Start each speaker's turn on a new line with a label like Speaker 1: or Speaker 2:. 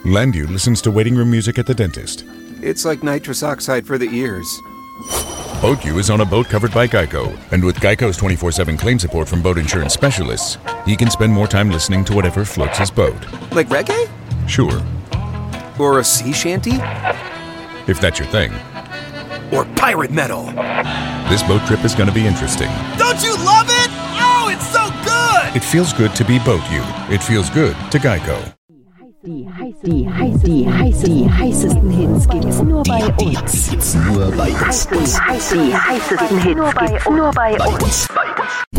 Speaker 1: Landu listens to waiting room music at the dentist.
Speaker 2: It's like nitrous oxide for the ears.
Speaker 1: BoatU is on a boat covered by Geico. And with Geico's 24/7 claim support from boat insurance specialists, he can spend more time listening to whatever floats his boat.
Speaker 2: Like reggae?
Speaker 1: Sure.
Speaker 2: Or a sea shanty?
Speaker 1: If that's your thing.
Speaker 2: Or pirate metal?
Speaker 1: This boat trip is going to be interesting.
Speaker 2: Don't you love it? Oh, it's so good!
Speaker 1: It feels good to be BoatU. It feels good to Geico.
Speaker 3: Die heißesten Hits gibt's nur bei uns. Die heißesten Hits gibt's nur bei uns.